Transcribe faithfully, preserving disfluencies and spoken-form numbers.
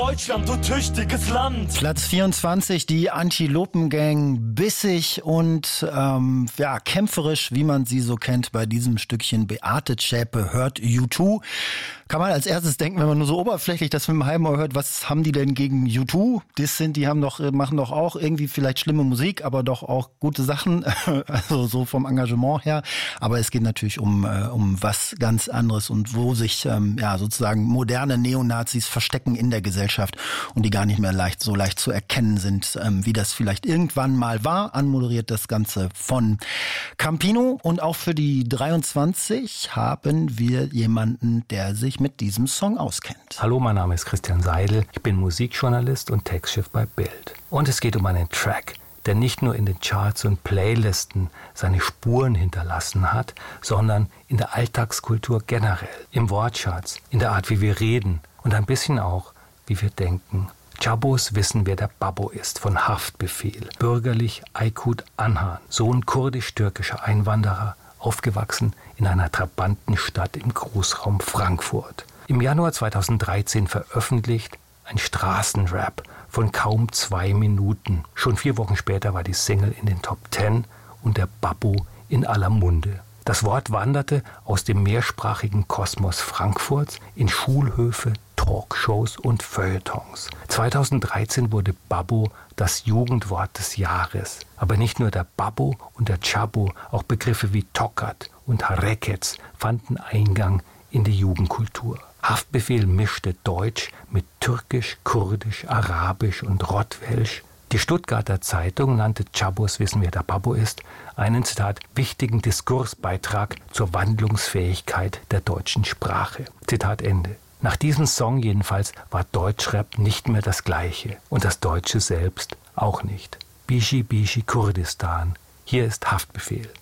Deutschland, du tüchtiges Land. Platz vierundzwanzig, die Antilopengang, bissig und ähm, ja, kämpferisch, wie man sie so kennt bei diesem Stückchen. Beate Zschäpe hört U zwei. Kann man als erstes denken, wenn man nur so oberflächlich das mit dem Halbmoor hört, was haben die denn gegen U zwei? Das sind, die haben doch, machen doch auch irgendwie vielleicht schlimme Musik, aber doch auch gute Sachen, also so vom Engagement her. Aber es geht natürlich um, äh, um was ganz anderes und wo sich ähm, ja sozusagen moderne Neonazis verstecken in der Gesellschaft und die gar nicht mehr leicht so leicht zu erkennen sind, ähm, wie das vielleicht irgendwann mal war. Anmoderiert das Ganze von Campino. Und auch für die dreiundzwanzig haben wir jemanden, der sich mit diesem Song auskennt. Hallo, mein Name ist Christian Seidel. Ich bin Musikjournalist und Textchef bei Bild. Und es geht um einen Track, der nicht nur in den Charts und Playlisten seine Spuren hinterlassen hat, sondern in der Alltagskultur generell, im Wortschatz, in der Art, wie wir reden und ein bisschen auch, wie wir denken. Chabos wissen, wer der Babbo ist, von Haftbefehl, bürgerlich Aykut Anhan, Sohn kurdisch-türkischer Einwanderer, aufgewachsen in einer trabanten Stadt im Großraum Frankfurt. Im Januar zweitausenddreizehn veröffentlicht ein Straßenrap von kaum zwei Minuten. Schon vier Wochen später war die Single in den Top Ten und der Babbo in aller Munde. Das Wort wanderte aus dem mehrsprachigen Kosmos Frankfurts in Schulhöfe, Talkshows und Feuilletons. zweitausenddreizehn wurde Babbo das Jugendwort des Jahres. Aber nicht nur der Babbo und der Chabo, auch Begriffe wie Tokat und Harekets fanden Eingang in die Jugendkultur. Haftbefehl mischte Deutsch mit Türkisch, Kurdisch, Arabisch und Rottwelsch. Die Stuttgarter Zeitung nannte Chabos wissen, wer der Babbo ist, einen, Zitat, wichtigen Diskursbeitrag zur Wandlungsfähigkeit der deutschen Sprache. Zitat Ende. Nach diesem Song jedenfalls war Deutschrap nicht mehr das Gleiche und das Deutsche selbst auch nicht. Bishi Bishi Kurdistan. Hier ist Haftbefehl.